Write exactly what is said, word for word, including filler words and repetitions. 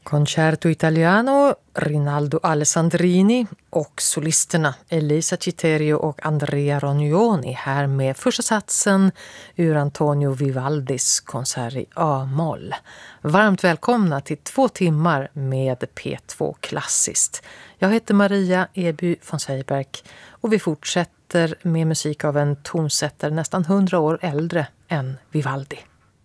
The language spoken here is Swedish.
Concerto Italiano, Rinaldo Alessandrini och solisterna Elisa Citerio och Andrea Rognoni här med första satsen ur Antonio Vivaldis konsert i A-moll. Varmt välkomna till två timmar med P två Klassiskt. Jag heter Maria Eby von Seiberg och vi fortsätter med musik av en tonsättare nästan hundra år äldre än Vivaldi.